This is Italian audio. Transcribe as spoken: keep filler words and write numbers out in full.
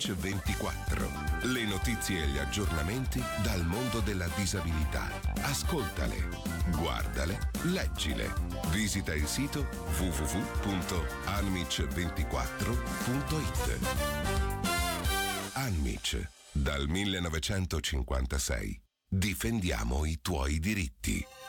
Anmic ventiquattro. Le notizie e gli aggiornamenti dal mondo della disabilità. Ascoltale, guardale, leggile. Visita il sito w w w punto anmic ventiquattro punto it. Anmic, dal millenovecentocinquantasei. Difendiamo i tuoi diritti.